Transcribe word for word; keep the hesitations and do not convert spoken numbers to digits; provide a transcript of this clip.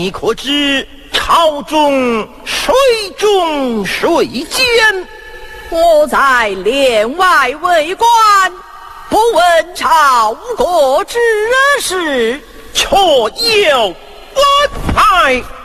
你可知朝中谁忠谁奸？ 我在帘外为官，不问朝国之事， 却有不才。